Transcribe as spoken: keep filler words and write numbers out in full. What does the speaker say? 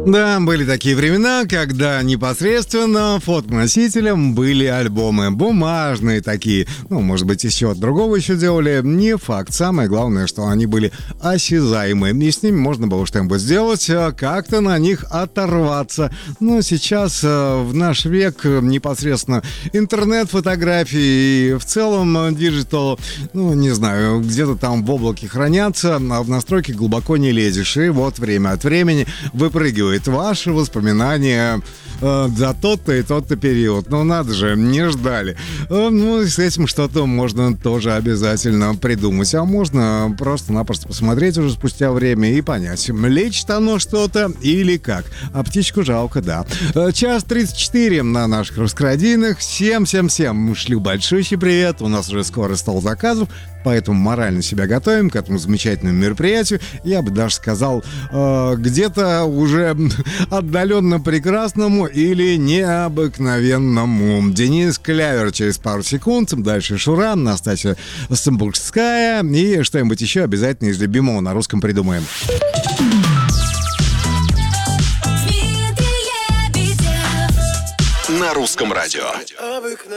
Да, были такие времена, когда непосредственно фотоносителем были альбомы бумажные такие. Ну, может быть, еще от другого еще делали. Не факт. Самое главное, что они были осязаемые. И с ними можно было что-нибудь сделать, как-то на них оторваться. Но сейчас, в наш век, непосредственно интернет-фотографии и в целом диджитал, ну, не знаю, где-то там в облаке хранятся, а в настройки глубоко не лезешь. И вот время от времени выпрыгивает ваши воспоминания э, за тот-то и тот-то период. Ну, надо же, не ждали. Э, ну, с этим что-то можно тоже обязательно придумать. А можно просто-напросто посмотреть уже спустя время и понять, лечит оно что-то или как. А птичку жалко, да. Э, час тридцать четыре на наших раскрадинах. Всем-всем-всем шлю большущий привет. У нас уже скоро стол заказов, поэтому морально себя готовим к этому замечательному мероприятию. Я бы даже сказал, э, где-то уже отдаленно прекрасному или необыкновенному. Денис Клявер через пару секунд, дальше Шура, Настасья Стамбульская и что-нибудь еще обязательно из любимого на русском придумаем. На русском радио.